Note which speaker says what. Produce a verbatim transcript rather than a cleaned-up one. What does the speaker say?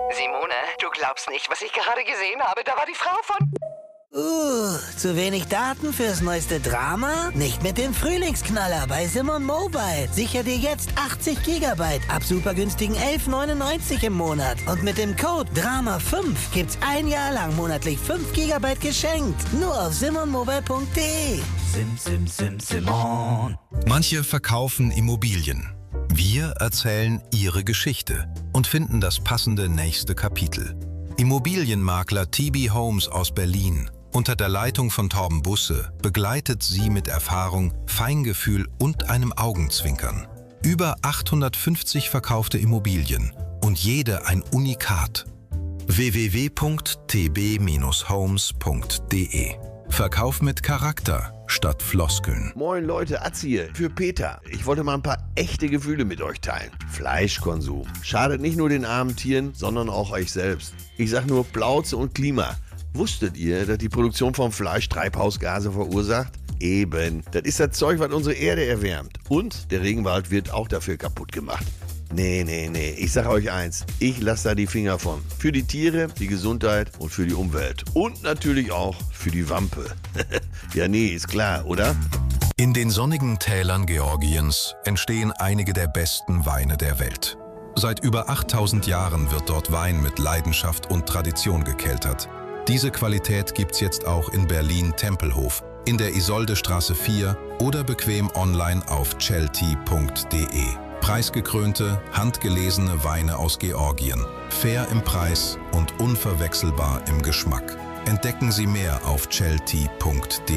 Speaker 1: Simone, du glaubst nicht, was ich gerade gesehen habe. Da war die Frau von...
Speaker 2: Uh, zu wenig Daten fürs neueste Drama? Nicht mit dem Frühlingsknaller bei Simon Mobile. Sicher dir jetzt achtzig Gigabyte ab super günstigen elf neunundneunzig im Monat. Und mit dem Code Drama fünf gibt's ein Jahr lang monatlich fünf Gigabyte geschenkt. Nur auf simon mobile punkt de.
Speaker 3: Sim, sim, sim, Simon.
Speaker 4: Manche verkaufen Immobilien. Wir erzählen ihre Geschichte und finden das passende nächste Kapitel. Immobilienmakler T B Homes aus Berlin unter der Leitung von Torben Busse begleitet Sie mit Erfahrung, Feingefühl und einem Augenzwinkern. Über achthundertfünfzig verkaufte Immobilien und jede ein Unikat. w w w punkt t b homes punkt de. Verkauf mit Charakter statt Floskeln.
Speaker 5: Moin Leute, Atze hier für Peter. Ich wollte mal ein paar echte Gefühle mit euch teilen. Fleischkonsum schadet nicht nur den armen Tieren, sondern auch euch selbst. Ich sag nur Plauze und Klima. Wusstet ihr, dass die Produktion von Fleisch Treibhausgase verursacht? Eben. Das ist das Zeug, was unsere Erde erwärmt. Und der Regenwald wird auch dafür kaputt gemacht. Nee, nee, nee. Ich sag euch eins. Ich lasse da die Finger von. Für die Tiere, die Gesundheit und für die Umwelt. Und natürlich auch für die Wampe. Ja, nee, ist klar, oder?
Speaker 4: In den sonnigen Tälern Georgiens entstehen einige der besten Weine der Welt. Seit über achttausend Jahren wird dort Wein mit Leidenschaft und Tradition gekeltert. Diese Qualität gibt's jetzt auch in Berlin-Tempelhof, in der Isoldestraße vier oder bequem online auf celti punkt de. Preisgekrönte, handgelesene Weine aus Georgien. Fair im Preis und unverwechselbar im Geschmack. Entdecken Sie mehr auf celti punkt de.